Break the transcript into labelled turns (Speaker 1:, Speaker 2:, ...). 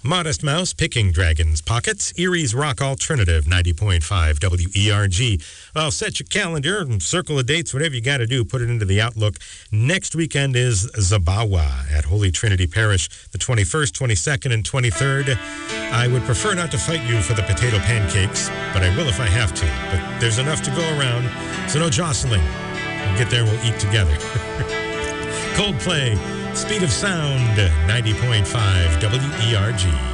Speaker 1: Modest Mouse, Picking Dragon's Pockets, Erie's Rock Alternative, 90.5 WERG. Well, set your calendar and circle the dates, whatever you got to do, put it into the Outlook. Next weekend is Zabawa at Holy Trinity Parish, the 21st, 22nd, and 23rd. I would prefer not to fight you for the potato pancakes, but I will if I have to. But there's enough to go around, so no jostling. We'll get there, we'll eat together. Coldplay, Speed of Sound, 90.5 WERG.